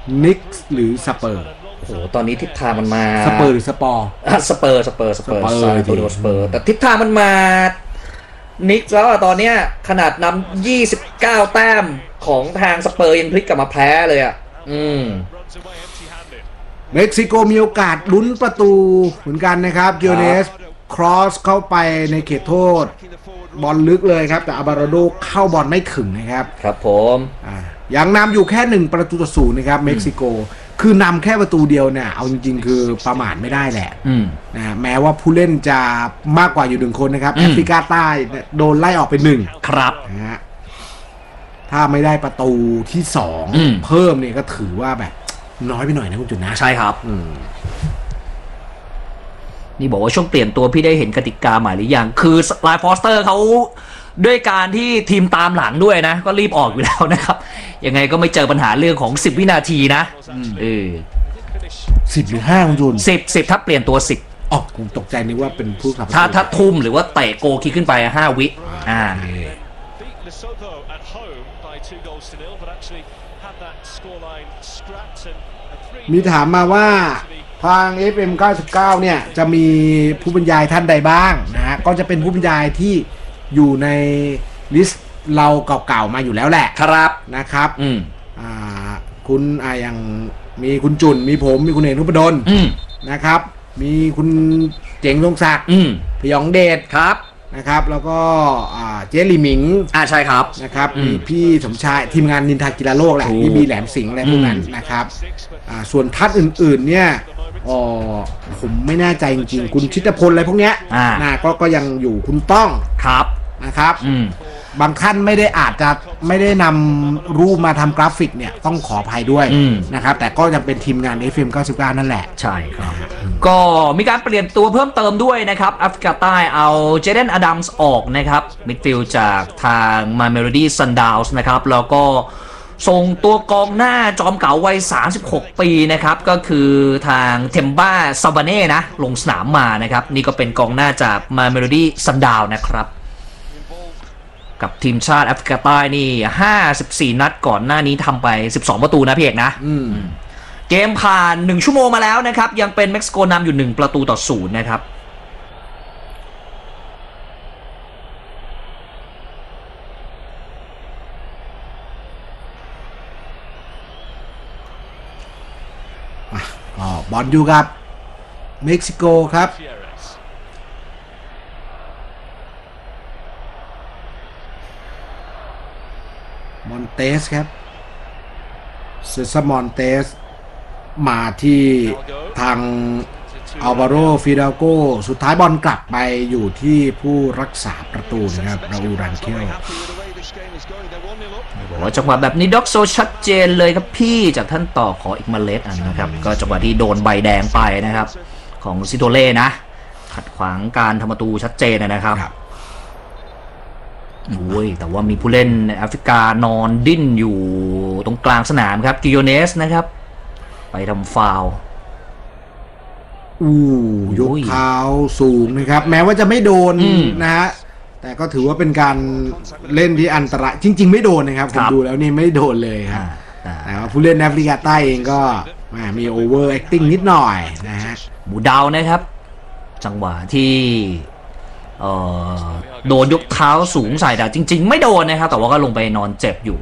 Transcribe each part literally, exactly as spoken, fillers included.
นิกส์หรือสเปอร์โอ้โหตอนนี้ทิศทางมันมาสเปอร์หรือสปอร์สเปอร์สเปอร์สเปอร์ซานโตนิโอสเปอร์แต่ทิศทางมันมานิกส์แล้วอะตอนเนี้ยขนาดนำยี่สิบเก้าแต้มของทางสเปอร์ยังพลิกกลับมาแพ้เลยอ่ะอืมเม็กซิโกมีโอกาสลุ้นประตูเหมือนกันนะครับกิโอเนสครอสเข้าไปในเขตโทษบอลลึกเลยครับแต่อาบาโรโดเข้าบอลไม่ถึงนะครับครับผมอ่ายังนำอยู่แค่หนึ่งประตูต่อศูนย์นะครับเม็กซิโกคือนำแค่ประตูเดียวเนี่ยเอาจริงๆคือประมาทไม่ได้แหละนะแม้ว่าผู้เล่นจะมากกว่าอยู่หนึ่งคนนะครับแอฟริกาใต้โดนไล่ออกไปหนึ่งครับนะฮะถ้าไม่ได้ประตูที่สองเพิ่มเนี่ยก็ถือว่าแบบน้อยไปหน่อยนะคุณจุนนะใช่ครับนี่บอกว่าช่วงเปลี่ยนตัวพี่ได้เห็นกติกาใหม่หรือยังคือไลฟ์ฟอสเตอร์เขาด้วยการที่ทีมตามหลังด้วยนะก็รีบออกอยู่แล้วนะครับยังไงก็ไม่เจอปัญหาเรื่องของสิบวินาทีนะเออสิบหรือห้าคุณจุนสิบ สิบถ้าเปลี่ยนตัวสิบอ๋อผมตกใจนึกว่าเป็นผู้ขับถ้าถ้าทุ่มหรือว่าเตะโกคิกขึ้นไปห้าวิอ่ามีถามมาว่าทาง เอฟ เอ็ม เก้าสิบเก้าเนี่ยจะมีผู้บรรยายท่านใดบ้างนะฮะก็จะเป็นผู้บรรยายที่อยู่ในลิสต์เราเก่าๆมาอยู่แล้วแหละครับนะครับอืมอ่าคุณอ่าอย่างมีคุณจุนมีผมมีคุณเอกนุพดลนะครับมีคุณเจ๋งทรงศักดิ์พยองเดชครับนะครับแล้วก็เจลลี่หมิงอ่าใช่ครับนะครับมีพี่สมชายทีมงานนินทากีฬาโลกแหละที่มีแหลมสิงห์อะไรพวกนั้นนะครับอ่าส่วนทัดอื่นๆเนี่ยอ๋อผมไม่แน่ใจจริงๆคุณชิตพลอะไรพวกเนี้ยนะก็ก็ยังอยู่คุณต้องครับนะครับบางท่านไม่ได้อาจจะไม่ได้นำรูปมาทำกราฟิกเนี่ยต้องขออภัยด้วยนะครับแต่ก็ยังเป็นทีมงาน เอฟ เอ็ม เก้าสิบเก้านั่นแหละใช่ครับก็มีการเปลี่ยนตัวเพิ่มเติมด้วยนะครับแอฟริกาใต้เอาเจเดนอดัมส์ออกนะครับมิดฟิลด์จากทางมาเมโลดี้ซันดาวส์นะครับแล้วก็ส่งตัวกองหน้าจอมเก่าวัยสามสิบหกปีนะครับก็คือทางเทมบ้าซาบาเน่นะลงสนามมานะครับนี่ก็เป็นกองหน้าจากมาเมโลดี้ซันดาวส์นะครับกับทีมชาติแอฟริกาใต้นี่ห้าสิบสี่นัดก่อนหน้านี้ทำไปสิบสองประตูนะพี่เอกนะเกมผ่านหนึ่งชั่วโมงมาแล้วนะครับยังเป็นเม็กซิโกนำอยู่หนึ่งประตูต่อศูนย์นะครับอ๋อบอลอยู่กับเม็กซิโกครับมอนเตสครับเซซามอนเตสมาที่ทางอัลวาโรฟิดาโกสุดท้ายบอลกลับไปอยู่ที่ผู้รักษาประตูนะครับราอูรันเคิลบอกว่าจังหวะแบบนี้ด็อกโซชัดเจนเลยครับพี่จากท่านต่อขออีกเมล็ดอันนะครับก็จังหวะที่โดนใบแดงไปนะครับของซิโตเล่นะขัดขวางการทำประตูชัดเจนนะครับโอ้ยแต่ว่ามีผู้เล่นแอฟริกานอนดิ้นอยู่ตรงกลางสนามครับกิโยเนสนะครับไปทำฟาวล์อู้ยกเท้าสูงนะครับแม้ว่าจะไม่โดนนะฮะแต่ก็ถือว่าเป็นการเล่นที่อันตรายจริงๆไม่โดนนะครับผมดูแล้วนี่ไม่โดนเลยครับแต่ว่าผู้เล่นแอฟริกาใต้เองก็มีโอเวอร์แอคติ้งนิดหน่อยนะฮะหมูดาวนะครับจังหวะที่เอ่อโดนยกเท้าสูงใส่แต่จริงๆไม่โดนนะครับแต่ว่าก็ลงไปนอนเจ็บอยู่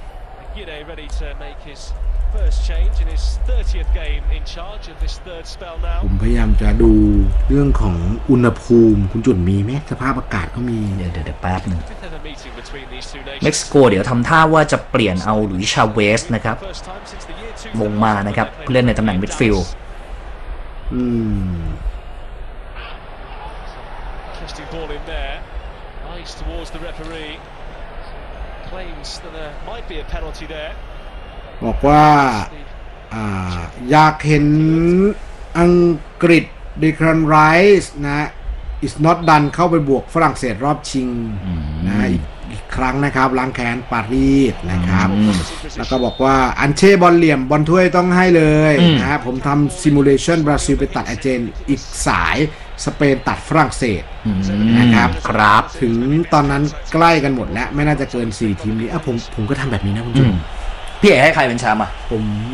ผมพยายามจะดูเรื่องของอุณหภูมิคุณจุนมีไหมสภาพอากาศก็มีเดี๋ยวเดี๋ยวแป๊บนึงเม็กซิโกเดี๋ยวทำท่าว่าจะเปลี่ยนเอาหลุยส์ชาเวสนะครับลงมานะครับเพื่อเล่นในตำแหน่งมิดฟิลด์อืม ball in there, eyes towards the referee, claims that there might be a penalty there. บอกว่าอ่าอยากเห็นอังกฤษเดครันไรส์นะis not done เข้าไปบวกฝรั่งเศสรอบชิงนะอีกครั้งนะครับล้างแค้นปารีสนะครับแล้วก็บอกว่าอันเช่บอลเหลี่ยมบอลถ้วยต้องให้เลยนะผมทำซิมูเลชันบราซิลไปตัดอาร์เจนอีกสายสเปนตัดฝรั่งเศสนะครับครับถึงตอนนั้นใกล้กันหมดแล้วไม่น่าจะเกินสี่ทีมนี้อ่ะผมผมก็ทำแบบนี้นะคุณจุ๊บพี่เอ๋ให้ใครเป็นแชมป์อ่ะผม